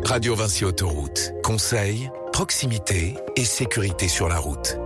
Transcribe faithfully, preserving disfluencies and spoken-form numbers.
Radio Vinci Autoroute. Conseil, proximité et sécurité sur la route.